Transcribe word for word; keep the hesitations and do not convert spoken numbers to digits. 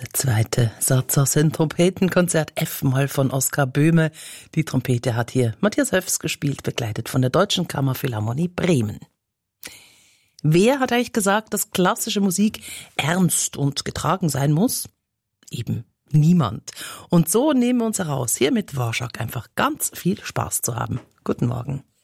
Der zweite Satz aus dem Trompetenkonzert F-Moll von Oskar Böhme. Die Trompete hat hier Matthias Höfs gespielt, begleitet von der Deutschen Kammerphilharmonie Bremen. Wer hat eigentlich gesagt, dass klassische Musik ernst und getragen sein muss? Eben niemand. Und so nehmen wir uns heraus, hier mit Dvorak einfach ganz viel Spaß zu haben. Guten Morgen.